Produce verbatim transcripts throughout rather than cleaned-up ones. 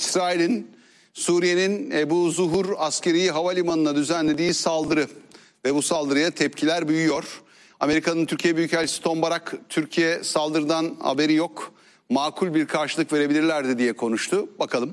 İsrail'in Suriye'nin Ebu Zuhur askeri havalimanına düzenlediği saldırı ve bu saldırıya tepkiler büyüyor. Amerika'nın Türkiye Büyükelçisi Tom Barak, Türkiye saldırıdan haberi yok, makul bir karşılık verebilirlerdi diye konuştu. Bakalım.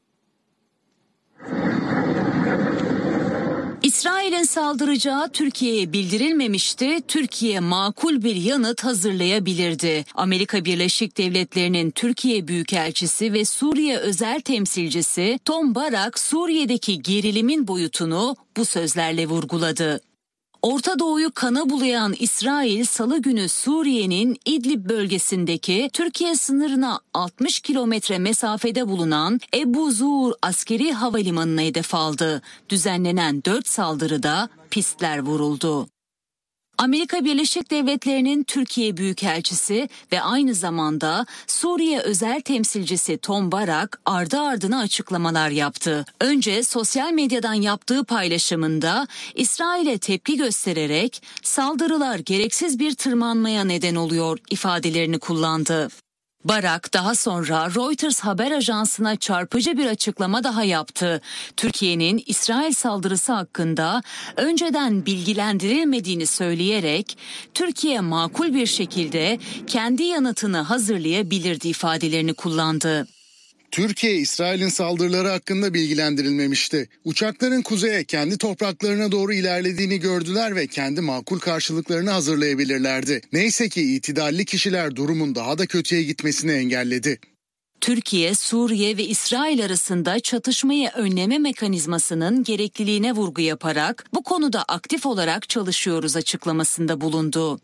İsrail'in saldıracağı Türkiye'ye bildirilmemişti. Türkiye makul bir yanıt hazırlayabilirdi. Amerika Birleşik Devletleri'nin Türkiye Büyükelçisi ve Suriye özel temsilcisi Tom Barak, Suriye'deki gerilimin boyutunu bu sözlerle vurguladı. Orta Doğu'yu kana bulayan İsrail, Salı günü Suriye'nin İdlib bölgesindeki Türkiye sınırına altmış kilometre mesafede bulunan Ebu Zuhur askeri havalimanına hedef aldı. Düzenlenen dört saldırıda pistler vuruldu. Amerika Birleşik Devletleri'nin Türkiye Büyükelçisi ve aynı zamanda Suriye özel temsilcisi Tom Barak ardı ardına açıklamalar yaptı. Önce sosyal medyadan yaptığı paylaşımında İsrail'e tepki göstererek saldırılar gereksiz bir tırmanmaya neden oluyor ifadelerini kullandı. Barak daha sonra Reuters haber ajansına çarpıcı bir açıklama daha yaptı. Türkiye'nin İsrail saldırısı hakkında önceden bilgilendirilmediğini söyleyerek Türkiye makul bir şekilde kendi yanıtını hazırlayabilirdi ifadelerini kullandı. Türkiye, İsrail'in saldırıları hakkında bilgilendirilmemişti. Uçakların kuzeye, kendi topraklarına doğru ilerlediğini gördüler ve kendi makul karşılıklarını hazırlayabilirlerdi. Neyse ki itidalli kişiler durumun daha da kötüye gitmesini engelledi. Türkiye, Suriye ve İsrail arasında çatışmayı önleme mekanizmasının gerekliliğine vurgu yaparak bu konuda aktif olarak çalışıyoruz açıklamasında bulundu.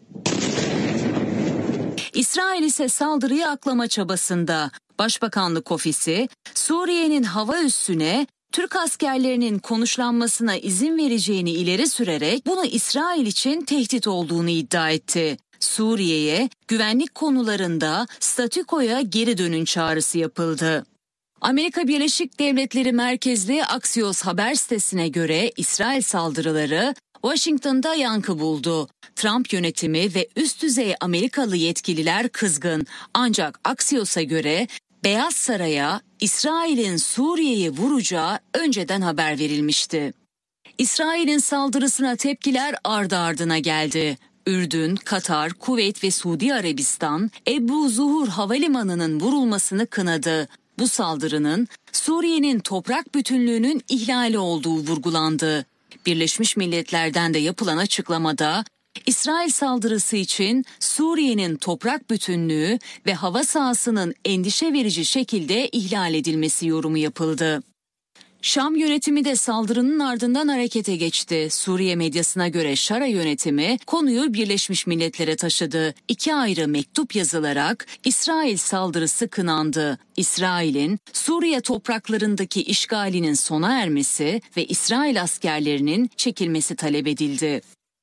İsrail ise saldırıyı aklama çabasında. Başbakanlık ofisi, Suriye'nin hava üssüne Türk askerlerinin konuşlanmasına izin vereceğini ileri sürerek bunu İsrail için tehdit olduğunu iddia etti. Suriye'ye güvenlik konularında statükoya geri dönün çağrısı yapıldı. Amerika Birleşik Devletleri merkezli Axios haber sitesine göre İsrail saldırıları Washington'da yankı buldu. Trump yönetimi ve üst düzey Amerikalı yetkililer kızgın. Ancak Axios'a göre Beyaz Saray'a İsrail'in Suriye'yi vuracağı önceden haber verilmişti. İsrail'in saldırısına tepkiler ardı ardına geldi. Ürdün, Katar, Kuveyt ve Suudi Arabistan Ebu Zuhur havalimanının vurulmasını kınadı. Bu saldırının Suriye'nin toprak bütünlüğünün ihlali olduğu vurgulandı. Birleşmiş Milletler'den de yapılan açıklamada İsrail saldırısı için Suriye'nin toprak bütünlüğü ve hava sahasının endişe verici şekilde ihlal edilmesi yorumu yapıldı. Şam yönetimi de saldırının ardından harekete geçti. Suriye medyasına göre Şara yönetimi konuyu Birleşmiş Milletler'e taşıdı. İki ayrı mektup yazılarak İsrail saldırısı kınandı. İsrail'in Suriye topraklarındaki işgalinin sona ermesi ve İsrail askerlerinin çekilmesi talep edildi.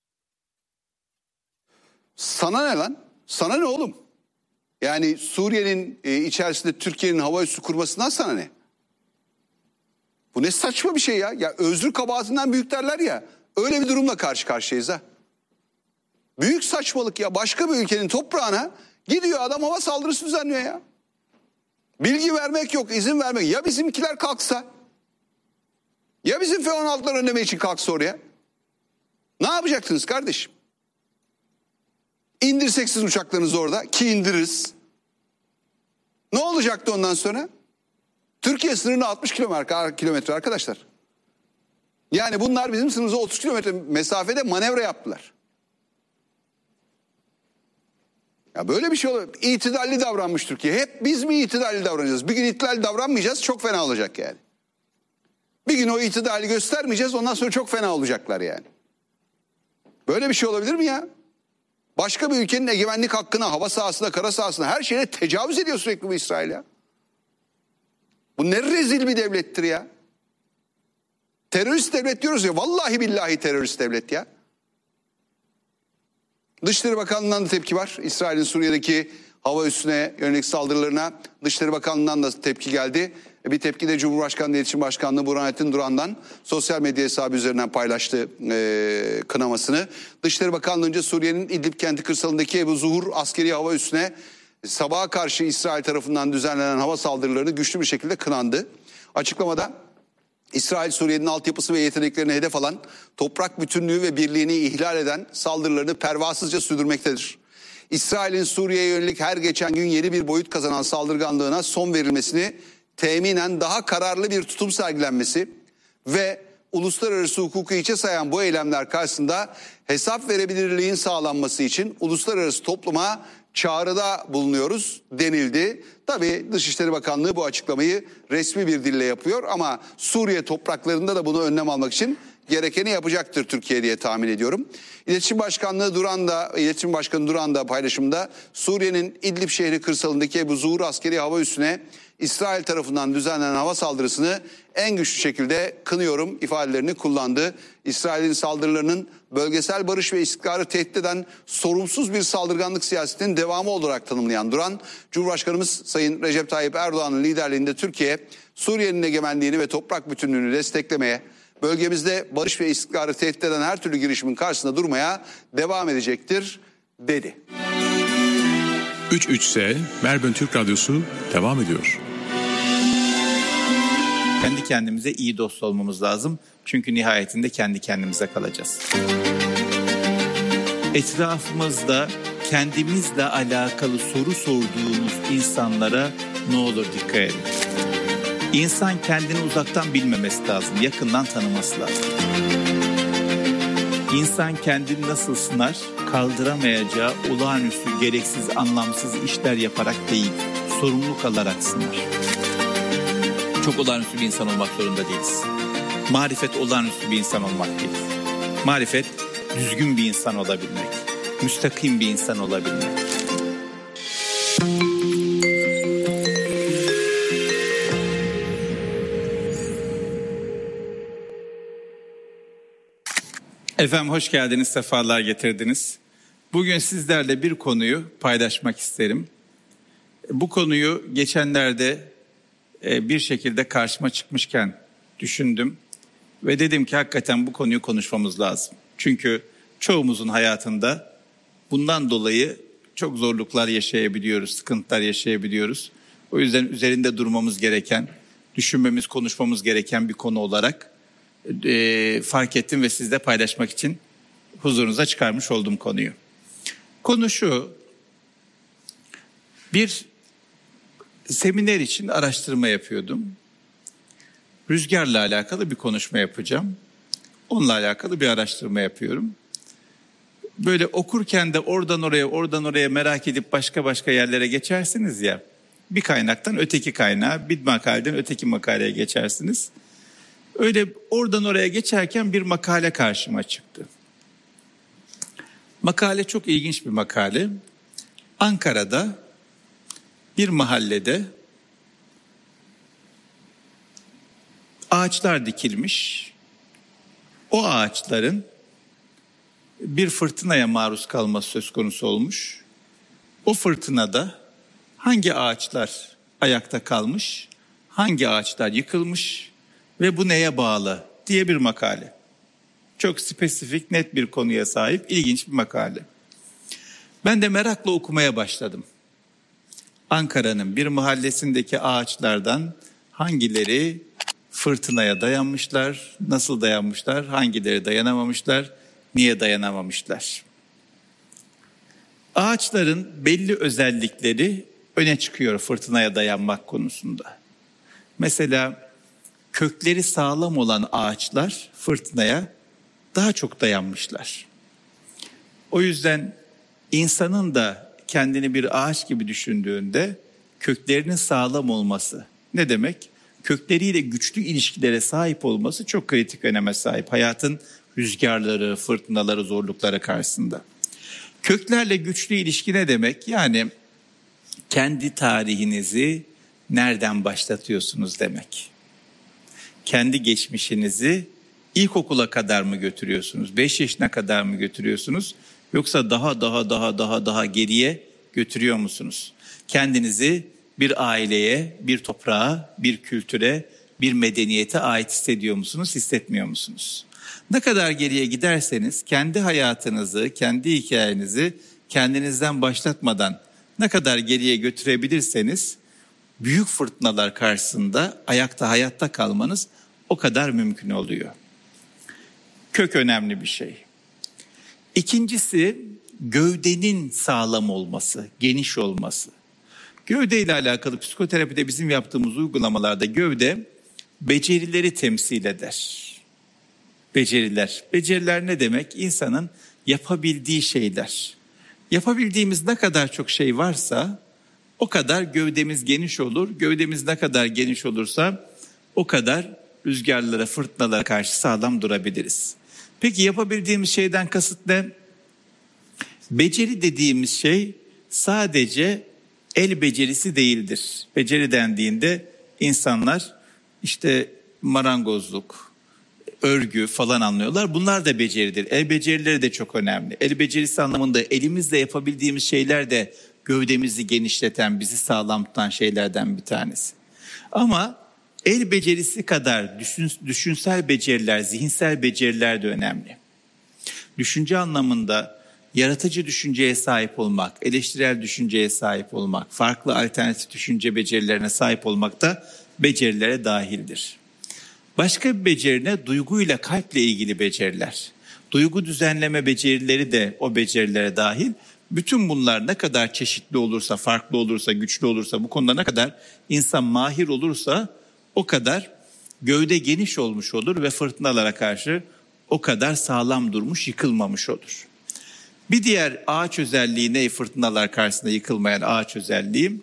Sana ne lan? Sana ne oğlum? Yani Suriye'nin e, içerisinde Türkiye'nin hava üssü kurmasından sana ne? Bu ne saçma bir şey ya. Ya özrü kabahatinden büyük derler ya. Öyle bir durumla karşı karşıyayız ha. Büyük saçmalık ya. Başka bir ülkenin toprağına gidiyor adam hava saldırısı düzenliyor ya. Bilgi vermek yok, izin vermek. Ya bizimkiler kalksa? Ya bizim F on altılar önleme için kalksa oraya? Ne yapacaktınız kardeşim? İndirsek siz uçaklarınızı orada ki indiririz. Ne olacaktı ondan sonra? Türkiye sınırına altmış kilometre arkadaşlar. Yani bunlar bizim sınırımıza otuz kilometre mesafede manevra yaptılar. Ya böyle bir şey olur. İtidalli davranmış Türkiye. Hep biz mi itidalli davranacağız? Bir gün itidalli davranmayacağız, çok fena olacak yani. Bir gün o itidali göstermeyeceğiz, ondan sonra çok fena olacaklar yani. Böyle bir şey olabilir mi ya? Başka bir ülkenin egemenlik hakkına, hava sahasına, kara sahasına, her şeye tecavüz ediyor sürekli bu İsrail ya. Bu ne rezil bir devlettir ya. Terörist devlet diyoruz ya, vallahi billahi terörist devlet ya. Dışişleri Bakanlığı'ndan da tepki var. İsrail'in Suriye'deki hava üssüne yönelik saldırılarına Dışişleri Bakanlığı'ndan da tepki geldi. Bir tepki de Cumhurbaşkanlığı İletişim Başkanlığı Burhanettin Duran'dan sosyal medya hesabı üzerinden paylaştı e, kınamasını. Dışişleri Bakanlığı önce Suriye'nin İdlib kenti kırsalındaki Ebu Zuhur askeri hava üssüne sabaha karşı İsrail tarafından düzenlenen hava saldırılarını güçlü bir şekilde kınandı. Açıklamada İsrail Suriye'nin altyapısı ve yeteneklerini hedef alan, toprak bütünlüğü ve birliğini ihlal eden saldırılarını pervasızca sürdürmektedir. İsrail'in Suriye'ye yönelik her geçen gün yeni bir boyut kazanan saldırganlığına son verilmesini, teminen daha kararlı bir tutum sergilenmesi ve uluslararası hukuku hiçe sayan bu eylemler karşısında hesap verebilirliğin sağlanması için uluslararası topluma çağrıda bulunuyoruz denildi. Tabii Dışişleri Bakanlığı bu açıklamayı resmi bir dille yapıyor ama Suriye topraklarında da bunu önlem almak için gerekeni yapacaktır Türkiye diye tahmin ediyorum. İletişim Başkanlığı Duran da, İletişim Başkanı Duran da paylaşımda Suriye'nin İdlib şehri kırsalındaki Ebu Zuhur askeri hava üssüne İsrail tarafından düzenlenen hava saldırısını en güçlü şekilde kınıyorum ifadelerini kullandı. İsrail'in saldırılarının bölgesel barış ve istikrarı tehdit eden sorumsuz bir saldırganlık siyasetinin devamı olarak tanımlayan Duran, Cumhurbaşkanımız Sayın Recep Tayyip Erdoğan'ın liderliğinde Türkiye, Suriye'nin egemenliğini ve toprak bütünlüğünü desteklemeye, bölgemizde barış ve istikrarı tehdit eden her türlü girişimin karşısında durmaya devam edecektir dedi. üç üç S Melbourne Türk Radyosu devam ediyor. Kendi kendimize iyi dost olmamız lazım. Çünkü nihayetinde kendi kendimize kalacağız. Etrafımızda kendimizle alakalı soru sorduğunuz insanlara ne olur dikkat edin. İnsan kendini uzaktan bilmemesi lazım, yakından tanıması lazım. İnsan kendini nasıl sınar? Kaldıramayacağı olağanüstü, gereksiz, anlamsız işler yaparak değil, sorumluluk alarak sınar. Çok olağanüstü bir insan olmak zorunda değiliz. Marifet olağanüstü bir insan olmak değil. Marifet düzgün bir insan olabilmek, müstakim bir insan olabilmek. Efendim hoş geldiniz, sefalar getirdiniz. Bugün sizlerle bir konuyu paylaşmak isterim. Bu konuyu geçenlerde bir şekilde karşıma çıkmışken düşündüm ve dedim ki hakikaten bu konuyu konuşmamız lazım. Çünkü çoğumuzun hayatında bundan dolayı çok zorluklar yaşayabiliyoruz, sıkıntılar yaşayabiliyoruz. O yüzden üzerinde durmamız gereken, düşünmemiz, konuşmamız gereken bir konu olarak e, fark ettim ve sizle paylaşmak için huzurunuza çıkarmış oldum konuyu. Konu şu, bir seminer için araştırma yapıyordum. Rüzgarla alakalı bir konuşma yapacağım. Onunla alakalı bir araştırma yapıyorum. Böyle okurken de oradan oraya, oradan oraya merak edip başka başka yerlere geçersiniz ya. Bir kaynaktan öteki kaynağa, bir makaleden öteki makaleye geçersiniz. Öyle oradan oraya geçerken bir makale karşıma çıktı. Makale çok ilginç bir makale. Ankara'da bir mahallede ağaçlar dikilmiş. O ağaçların bir fırtınaya maruz kalması söz konusu olmuş. O fırtınada hangi ağaçlar ayakta kalmış, hangi ağaçlar yıkılmış ve bu neye bağlı diye bir makale. Çok spesifik, net bir konuya sahip, ilginç bir makale. Ben de merakla okumaya başladım. Ankara'nın bir mahallesindeki ağaçlardan hangileri fırtınaya dayanmışlar, nasıl dayanmışlar, hangileri dayanamamışlar, niye dayanamamışlar? Ağaçların belli özellikleri öne çıkıyor fırtınaya dayanmak konusunda. Mesela kökleri sağlam olan ağaçlar fırtınaya daha çok dayanmışlar. O yüzden insanın da kendini bir ağaç gibi düşündüğünde köklerinin sağlam olması ne demek? Kökleriyle güçlü ilişkilere sahip olması çok kritik öneme sahip. Hayatın rüzgarları, fırtınaları, zorlukları karşısında. Köklerle güçlü ilişki ne demek? Yani kendi tarihinizi nereden başlatıyorsunuz demek. Kendi geçmişinizi ilkokula kadar mı götürüyorsunuz? Beş yaşına kadar mı götürüyorsunuz? Yoksa daha daha daha daha daha geriye götürüyor musunuz? Kendinizi bir aileye, bir toprağa, bir kültüre, bir medeniyete ait hissediyor musunuz, hissetmiyor musunuz? Ne kadar geriye giderseniz kendi hayatınızı, kendi hikayenizi kendinizden başlatmadan ne kadar geriye götürebilirseniz büyük fırtınalar karşısında ayakta hayatta kalmanız o kadar mümkün oluyor. Kök önemli bir şey. İkincisi gövdenin sağlam olması, geniş olması. Gövde ile alakalı psikoterapide bizim yaptığımız uygulamalarda gövde becerileri temsil eder. Beceriler. Beceriler ne demek? İnsanın yapabildiği şeyler. Yapabildiğimiz ne kadar çok şey varsa o kadar gövdemiz geniş olur. Gövdemiz ne kadar geniş olursa o kadar rüzgarlara, fırtınalara karşı sağlam durabiliriz. Peki yapabildiğimiz şeyden kasıt ne? Beceri dediğimiz şey sadece el becerisi değildir. Beceri dendiğinde insanlar işte marangozluk, örgü falan anlıyorlar. Bunlar da beceridir. El becerileri de çok önemli. El becerisi anlamında elimizle yapabildiğimiz şeyler de gövdemizi genişleten, bizi sağlam tutan şeylerden bir tanesi. Ama el becerisi kadar düşün, düşünsel beceriler, zihinsel beceriler de önemli. Düşünce anlamında yaratıcı düşünceye sahip olmak, eleştirel düşünceye sahip olmak, farklı alternatif düşünce becerilerine sahip olmak da becerilere dahildir. Başka bir beceri ne? Duyguyla, kalple ilgili beceriler. Duygu düzenleme becerileri de o becerilere dahil. Bütün bunlar ne kadar çeşitli olursa, farklı olursa, güçlü olursa, bu konuda ne kadar insan mahir olursa o kadar gövde geniş olmuş olur ve fırtınalara karşı o kadar sağlam durmuş, yıkılmamış olur. Bir diğer ağaç özelliği ne? Fırtınalar karşısında yıkılmayan ağaç özelliği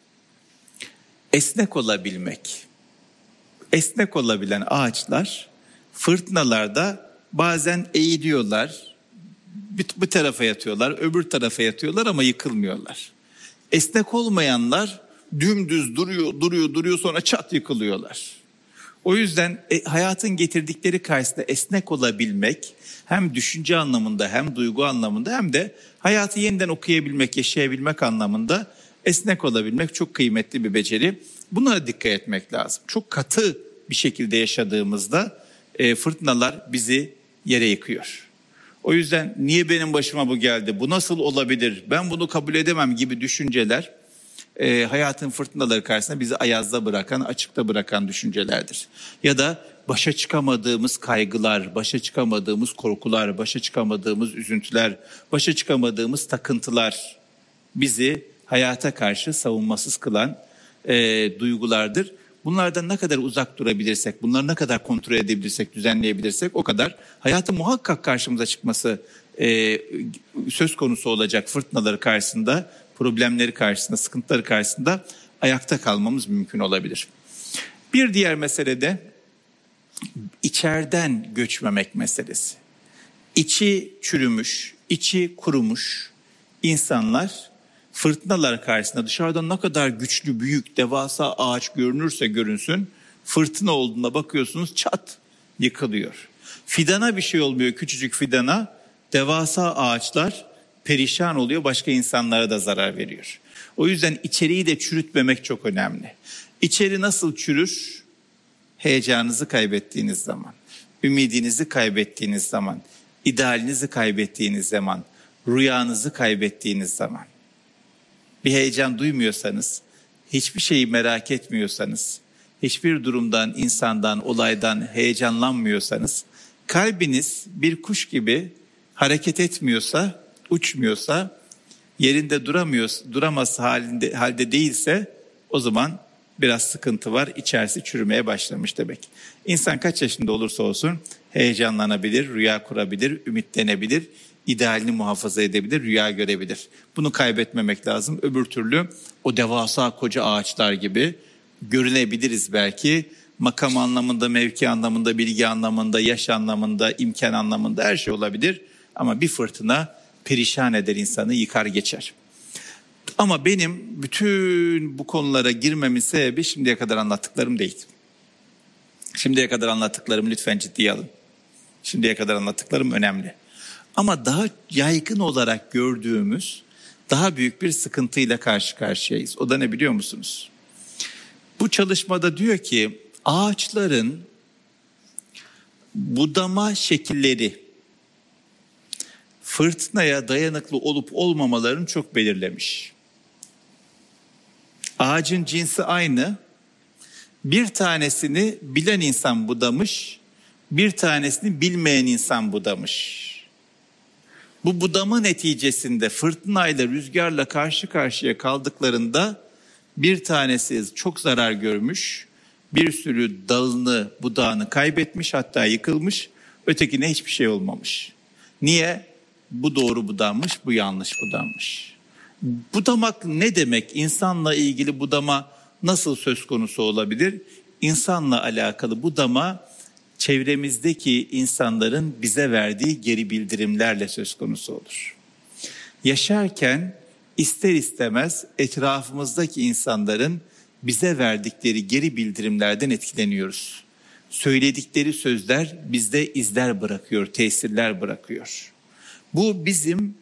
esnek olabilmek. Esnek olabilen ağaçlar fırtınalarda bazen eğiliyorlar, bir, bir tarafa yatıyorlar, öbür tarafa yatıyorlar ama yıkılmıyorlar. Esnek olmayanlar dümdüz duruyor, duruyor, duruyor sonra çat yıkılıyorlar. O yüzden e, hayatın getirdikleri karşısında esnek olabilmek hem düşünce anlamında hem duygu anlamında hem de hayatı yeniden okuyabilmek, yaşayabilmek anlamında esnek olabilmek çok kıymetli bir beceri. Buna dikkat etmek lazım. Çok katı bir şekilde yaşadığımızda e, fırtınalar bizi yere yıkıyor. O yüzden niye benim başıma bu geldi, bu nasıl olabilir, ben bunu kabul edemem gibi düşünceler e, hayatın fırtınaları karşısında bizi ayazda bırakan, açıkta bırakan düşüncelerdir. Ya da başa çıkamadığımız kaygılar, başa çıkamadığımız korkular, başa çıkamadığımız üzüntüler, başa çıkamadığımız takıntılar bizi hayata karşı savunmasız kılan e, duygulardır. Bunlardan ne kadar uzak durabilirsek, bunları ne kadar kontrol edebilirsek, düzenleyebilirsek o kadar hayatın muhakkak karşımıza çıkması e, söz konusu olacak fırtınaları karşısında, problemleri karşısında, sıkıntıları karşısında ayakta kalmamız mümkün olabilir. Bir diğer mesele de içeriden göçmemek meselesi. İçi çürümüş, içi kurumuş insanlar fırtınalar karşısında dışarıdan ne kadar güçlü, büyük, devasa ağaç görünürse görünsün, fırtına olduğunda bakıyorsunuz çat yıkılıyor. Fidana bir şey olmuyor, küçücük fidana, devasa ağaçlar perişan oluyor, başka insanlara da zarar veriyor. O yüzden içeriği de çürütmemek çok önemli. İçeri nasıl çürür? Heyecanınızı kaybettiğiniz zaman, ümidinizi kaybettiğiniz zaman, idealinizi kaybettiğiniz zaman, rüyanızı kaybettiğiniz zaman. Bir heyecan duymuyorsanız, hiçbir şeyi merak etmiyorsanız, hiçbir durumdan, insandan, olaydan heyecanlanmıyorsanız, kalbiniz bir kuş gibi hareket etmiyorsa, uçmuyorsa, yerinde duramıyor, duramaz halinde, halde değilse o zaman biraz sıkıntı var, içerisi çürümeye başlamış demek. İnsan kaç yaşında olursa olsun heyecanlanabilir, rüya kurabilir, ümitlenebilir, idealini muhafaza edebilir, rüya görebilir. Bunu kaybetmemek lazım. Öbür türlü o devasa koca ağaçlar gibi görünebiliriz belki. Makam anlamında, mevki anlamında, bilgi anlamında, yaş anlamında, imkan anlamında her şey olabilir. Ama bir fırtına perişan eder insanı, yıkar geçer. Ama benim bütün bu konulara girmemin sebebi şimdiye kadar anlattıklarım değil. Şimdiye kadar anlattıklarımı lütfen ciddiye alın. Şimdiye kadar anlattıklarım önemli. Ama daha yaygın olarak gördüğümüz daha büyük bir sıkıntıyla karşı karşıyayız. O da ne biliyor musunuz? Bu çalışmada diyor ki ağaçların budama şekilleri fırtınaya dayanıklı olup olmamalarını çok belirlemiş. Ağacın cinsi aynı. Bir tanesini bilen insan budamış, bir tanesini bilmeyen insan budamış. Bu budama neticesinde fırtınayla, rüzgarla karşı karşıya kaldıklarında bir tanesi çok zarar görmüş, bir sürü dalını, budağını kaybetmiş, hatta yıkılmış, ötekine hiçbir şey olmamış. Niye? Bu doğru budanmış, bu yanlış budanmış. Budamak ne demek? İnsanla ilgili budama nasıl söz konusu olabilir? İnsanla alakalı budama çevremizdeki insanların bize verdiği geri bildirimlerle söz konusu olur. Yaşarken ister istemez etrafımızdaki insanların bize verdikleri geri bildirimlerden etkileniyoruz. Söyledikleri sözler bizde izler bırakıyor, tesirler bırakıyor. Bu bizim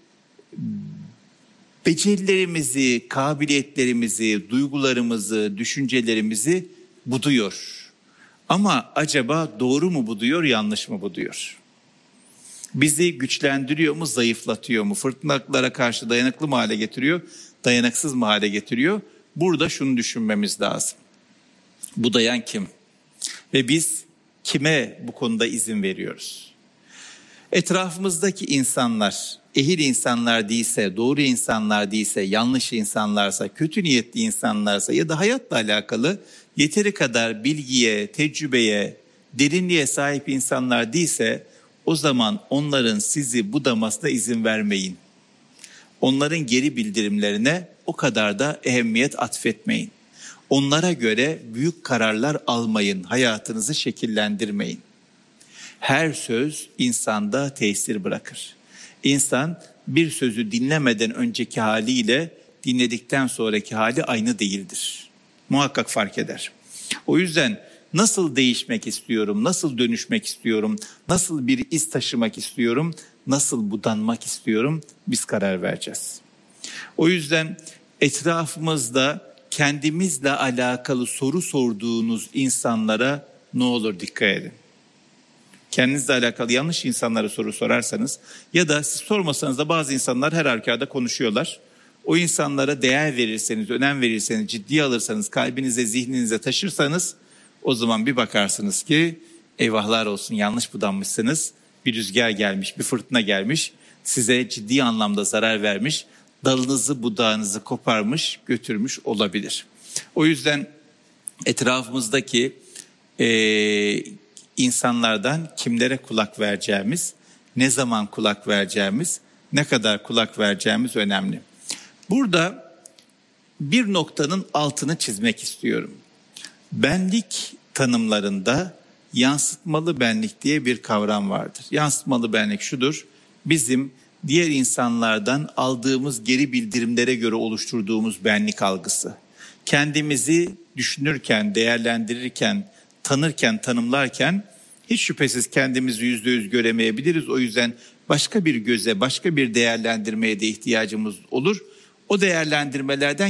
becerilerimizi, kabiliyetlerimizi, duygularımızı, düşüncelerimizi buduyor. Ama acaba doğru mu buduyor, yanlış mı buduyor? Bizi güçlendiriyor mu, zayıflatıyor mu? Fırtınalara karşı dayanıklı mı hale getiriyor, dayanıksız mı hale getiriyor? Burada şunu düşünmemiz lazım. Budayan kim? Ve biz kime bu konuda izin veriyoruz? Etrafımızdaki insanlar, ehil insanlar değilse, doğru insanlar değilse, yanlış insanlarsa, kötü niyetli insanlarsa ya da hayatla alakalı yeteri kadar bilgiye, tecrübeye, derinliğe sahip insanlar değilse, o zaman onların sizi budamasına izin vermeyin. Onların geri bildirimlerine o kadar da ehemmiyet atfetmeyin. Onlara göre büyük kararlar almayın, hayatınızı şekillendirmeyin. Her söz insanda tesir bırakır. İnsan bir sözü dinlemeden önceki haliyle dinledikten sonraki hali aynı değildir. Muhakkak fark eder. O yüzden nasıl değişmek istiyorum, nasıl dönüşmek istiyorum, nasıl bir iz taşımak istiyorum, nasıl budanmak istiyorum, biz karar vereceğiz. O yüzden etrafımızda kendimizle alakalı soru sorduğunuz insanlara ne olur dikkat edin. Kendinizle alakalı yanlış insanlara soru sorarsanız ya da siz sormasanız da bazı insanlar her halükarda konuşuyorlar. O insanlara değer verirseniz, önem verirseniz, ciddiye alırsanız, kalbinize, zihninize taşırsanız o zaman bir bakarsınız ki eyvahlar olsun yanlış budanmışsınız. Bir rüzgar gelmiş, bir fırtına gelmiş, size ciddi anlamda zarar vermiş, dalınızı, budağınızı koparmış, götürmüş olabilir. O yüzden etrafımızdaki e, insanlardan kimlere kulak vereceğimiz, ne zaman kulak vereceğimiz, ne kadar kulak vereceğimiz önemli. Burada bir noktanın altını çizmek istiyorum. Benlik tanımlarında yansıtmalı benlik diye bir kavram vardır. Yansıtmalı benlik şudur: bizim diğer insanlardan aldığımız geri bildirimlere göre oluşturduğumuz benlik algısı. Kendimizi düşünürken, değerlendirirken, tanırken, tanımlarken hiç şüphesiz kendimizi yüzde yüz göremeyebiliriz. O yüzden başka bir göze, başka bir değerlendirmeye de ihtiyacımız olur. O değerlendirmelerden